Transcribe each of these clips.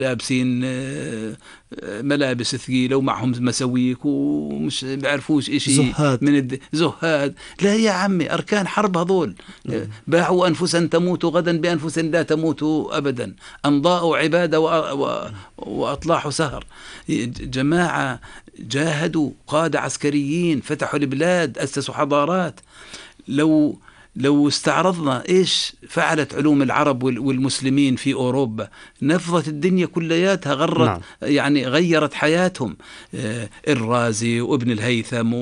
لابسين ملابس ثقيلة ومعهم مسويك ومش بيعرفوش إشي زهاد. من زهاد. لا يا عمي، أركان حرب هذول. باعوا أنفسا تموت غدا بأنفس لا تموت أبدا، أمضاء عبادة وأطلاحوا سهر. جماعة جاهدوا، قادة عسكريين فتحوا البلاد، أسسوا حضارات. لو استعرضنا إيش فعلت علوم العرب والمسلمين في أوروبا، نفضت الدنيا كلياتها، غرت. نعم. يعني غيرت حياتهم. الرازي وابن الهيثم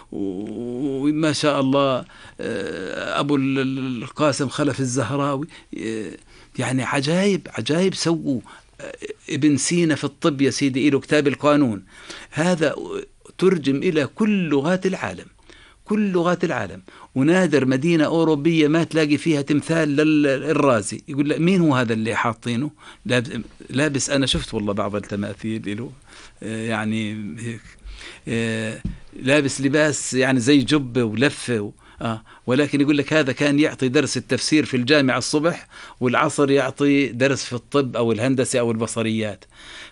وما شاء الله أبو القاسم خلف الزهراوي. يعني عجائب سووا. ابن سينا في الطب يا سيدي له كتاب القانون، هذا ترجم إلى كل لغات العالم، كل لغات العالم. ونادر مدينة أوروبية ما تلاقي فيها تمثال للرازي. يقول لك مين هو هذا اللي حاطينه لابس؟ أنا شفت والله بعض التماثيل له يعني هيك لابس لباس يعني زي جبة ولفة ولكن يقول لك هذا كان يعطي درس التفسير في الجامعة الصبح، والعصر يعطي درس في الطب أو الهندسة أو البصريات.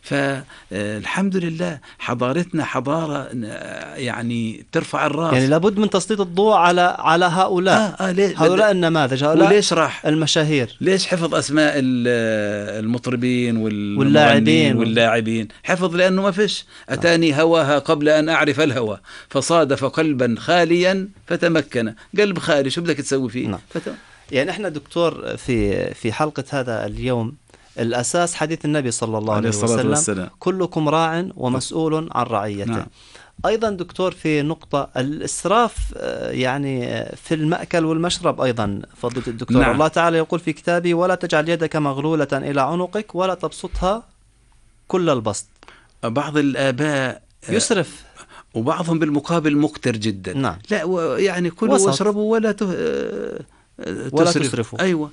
فالحمد لله حضارتنا حضارة يعني ترفع الرأس. يعني لابد من تسليط الضوء على هؤلاء. هؤلاء النماذج، هؤلاء وليش راح المشاهير. ليش حفظ أسماء المطربين واللاعبين؟ حفظ لأنه ما فيش. أتاني هواها قبل أن أعرف الهوى، فصادف قلبا خاليا فتمكن. قلب خالي شو بدك تسوي فيه؟ يعني احنا دكتور في حلقة هذا اليوم الأساس حديث النبي صلى الله عليه وسلم كلكم راع ومسؤول عن رعيته. نعم. أيضا دكتور في نقطة الإسراف يعني في المأكل والمشرب أيضا فضيلة الدكتور. نعم. الله تعالى يقول في كتابه ولا تجعل يدك مغلولة إلى عنقك ولا تبسطها كل البسط. بعض الآباء يسرف وبعضهم بالمقابل مقتر جدا. نعم. لا يعني كلوا واشربوا ولا تسرفوا. أيوة.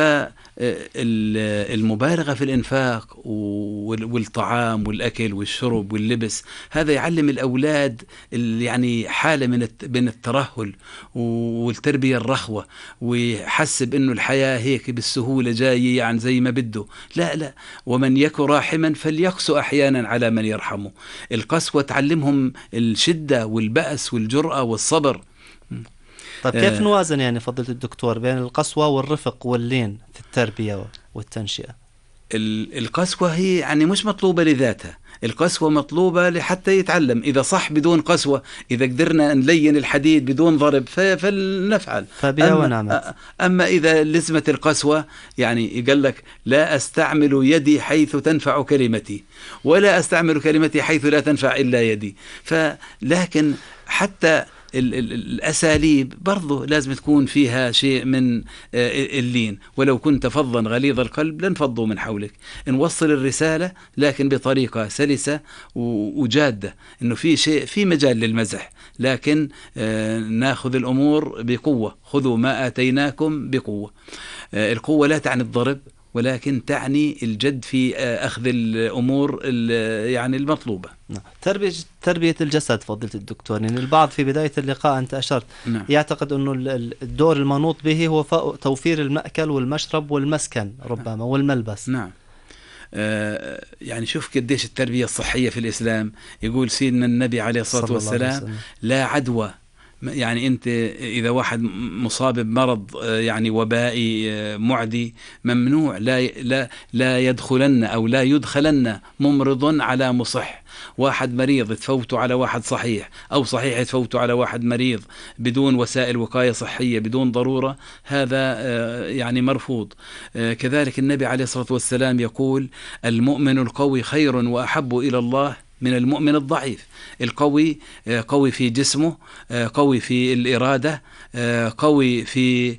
فالمبالغة في الإنفاق والطعام والأكل والشرب واللبس هذا يعلم الأولاد يعني حالة من الترهل والتربية الرخوة، ويحسب إنه الحياة هيك بالسهولة جاية يعني زي ما بده. لا، ومن يك راحما فليقسو أحيانا على من يرحمه. القسوة تعلمهم الشدة والبأس والجرأة والصبر. طيب كيف نوازن يعني فضيلة الدكتور بين القسوة والرفق واللين في التربية والتنشئة؟ القسوة هي يعني مش مطلوبة لذاتها، القسوة مطلوبة لحتى يتعلم. إذا صح بدون قسوة، إذا قدرنا نلين الحديد بدون ضرب فلنفعل. أما إذا لزمت القسوة يعني يقول لك لا أستعمل يدي حيث تنفع كلمتي، ولا أستعمل كلمتي حيث لا تنفع إلا يدي. لكن حتى الأساليب برضو لازم تكون فيها شيء من اللين. ولو كنت فظا غليظ القلب لانفضوا من حولك. نوصل الرسالة لكن بطريقة سلسة وجادة، إنه في شيء في مجال للمزح، لكن ناخذ الأمور بقوة. خذوا ما آتيناكم بقوة. القوة لا تعني الضرب، ولكن تعني الجد في أخذ الأمور يعني المطلوبة. تربية الجسد فضيلة الدكتور. يعني البعض في بداية اللقاء أنت أشرت يعتقد أنه الدور المنوط به هو توفير المأكل والمشرب والمسكن ربما والملبس. نعم. يعني شوف قديش التربية الصحية في الإسلام. يقول سيدنا النبي عليه الصلاة والسلام لا عدوى. يعني أنت إذا واحد مصاب بمرض يعني وبائي معدي، ممنوع لا يدخلن أو لا يدخلن ممرض على مصح. واحد مريض تفوتوا على واحد صحيح، أو صحيح تفوتوا على واحد مريض بدون وسائل وقاية صحية بدون ضرورة، هذا يعني مرفوض. كذلك النبي عليه الصلاة والسلام يقول المؤمن القوي خير وأحب إلى الله من المؤمن الضعيف. القوي قوي في جسمه، قوي في الإرادة، قوي في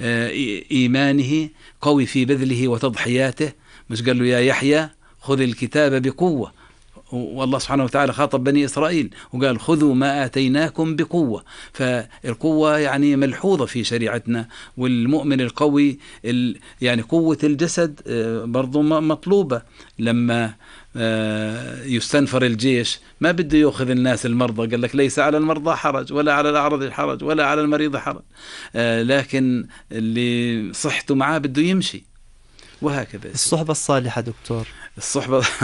إيمانه، قوي في بذله وتضحياته. مش قال له يا يحيى خذ الكتاب بقوة، والله سبحانه وتعالى خاطب بني إسرائيل وقال خذوا ما آتيناكم بقوة. فالقوة يعني ملحوظة في شريعتنا. والمؤمن القوي يعني قوة الجسد برضو مطلوبة. لما يستنفر الجيش ما بده يأخذ الناس المرضى، قال لك ليس على المرضى حرج ولا على الأعرض حرج ولا على المريض حرج، لكن اللي صحته معاه بده يمشي. وهكذا. الصحبة الصالحة دكتور. الصحبة